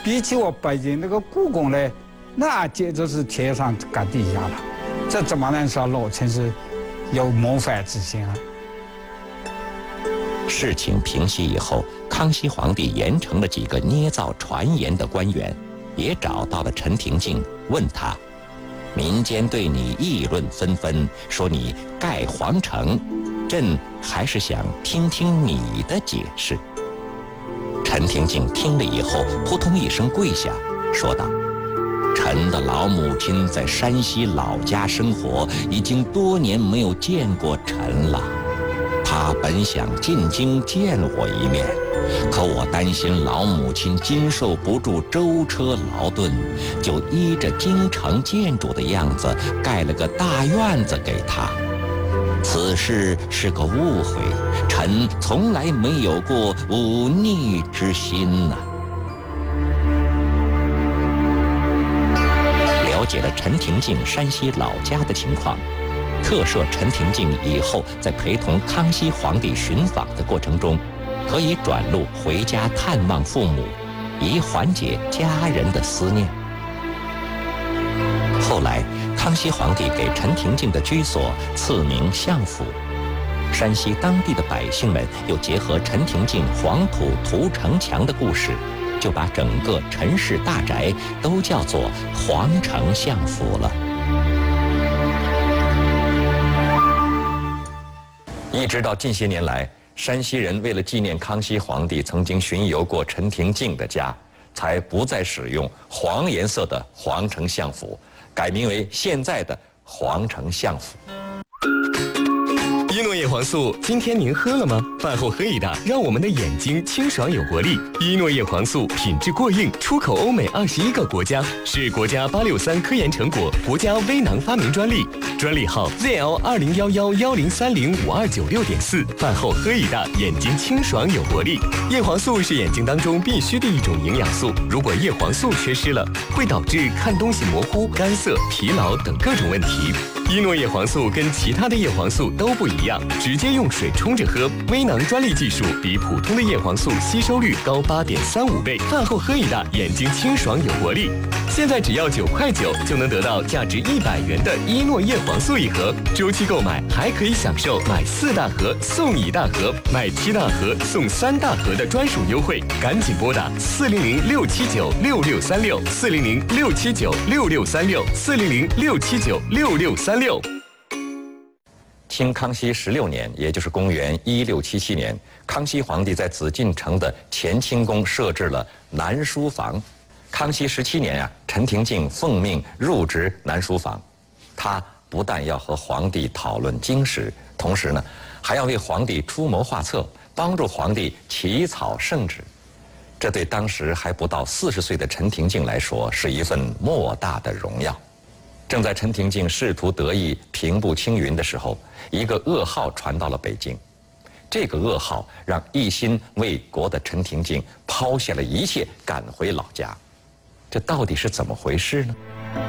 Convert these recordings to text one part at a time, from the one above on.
比起我北京那个故宫呢，那简直是天上跟地下了。这怎么能说老臣是有谋反之心啊？ 事情平息以后，康熙皇帝严惩了几个捏造传言的官员，也找到了陈廷敬，问他：民间对你议论纷纷，说你盖皇城，朕还是想听听你的解释。陈廷敬听了以后，扑通一声跪下，说道：臣的老母亲在山西老家生活，已经多年没有见过臣了。他本想进京见我一面，可我担心老母亲经受不住舟车劳顿，就依着京城建筑的样子盖了个大院子给他。此事是个误会，臣从来没有过忤逆之心呐。了解了陈廷敬山西老家的情况，特赦陈廷敬以后在陪同康熙皇帝寻访的过程中，可以转路回家探望父母，以缓解家人的思念。后来，康熙皇帝给陈廷敬的居所赐名相府，山西当地的百姓们又结合陈廷敬黄土涂城墙的故事，就把整个陈氏大宅都叫做皇城相府了。一直到近些年来，山西人为了纪念康熙皇帝曾经巡游过陈廷敬的家，才不再使用黄颜色的皇城相府，改名为现在的皇城相府。 伊诺叶黄素，今天您喝了吗？饭后喝一大，让我们的眼睛清爽有活力。伊诺叶黄素品质过硬，出口欧美21个国家，是国家863科研成果，国家微囊发明专利，专利号 ZL2011105296.4。饭后喝一大，眼睛清爽有活力。叶黄素是眼睛当中必须的一种营养素，如果叶黄素缺失了，会导致看东西模糊、干涩、疲劳等各种问题。伊诺叶黄素跟其他的叶黄素都不一样，直接用水冲着喝，微囊专利技术比普通的叶黄素吸收率高8.35倍。饭后喝一大，眼睛清爽有活力。现在只要9.9块就能得到价值100元的伊诺叶黄素一盒，周期购买还可以享受买4大盒送1大盒，买7大盒送3大盒的专属优惠。赶紧拨打400-679-6636，400-679-6636，400-679-6636。 清康熙16年，也就是公元1677年，康熙皇帝在紫禁城的乾清宫设置了南书房。康熙17年陈廷敬奉命入职南书房，他不但要和皇帝讨论经史，同时呢，还要为皇帝出谋划策，帮助皇帝起草圣旨。这对当时还不到40岁的陈廷敬来说，是一份莫大的荣耀。正在陈廷敬仕途得意、平步青云的时候，一个噩耗传到了北京。这个噩耗让一心为国的陈廷敬抛下了一切，赶回老家。这到底是怎么回事呢？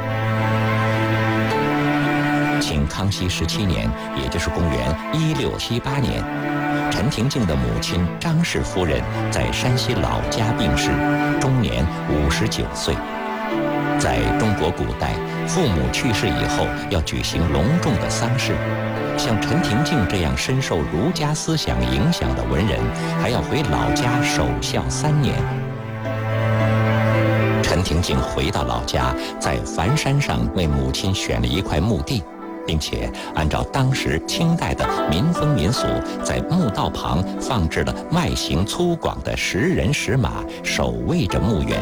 清康熙17年，也就是公元1678年，陈廷敬的母亲张氏夫人在山西老家病逝，终年59岁。在中国古代，父母去世以后要举行隆重的丧事，像陈廷敬这样深受儒家思想影响的文人，还要回老家守孝3年。陈廷敬回到老家，在樊山上为母亲选了一块墓地，并且按照当时清代的民风民俗，在墓道旁放置了外形粗犷的10人10马，守卫着墓园。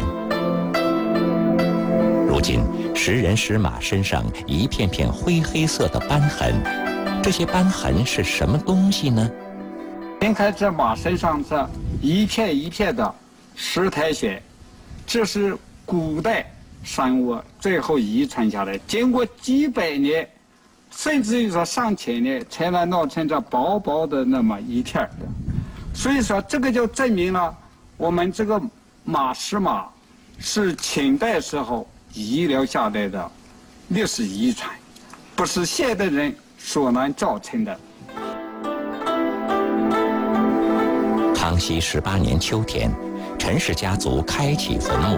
如今10人10马身上一片片灰黑色的斑痕，这些斑痕是什么东西呢？ 先看这马身上这一片一片的石苔藓，这是古代生物最后遗传下来，经过几百年，甚至于说上千年，才能弄成这薄薄的那么一片的。所以说，这个就证明了我们这个石马是清代时候遗留下来的历史遗产，不是现代人所能造成的。 康熙18年秋天，陈氏家族开启坟墓。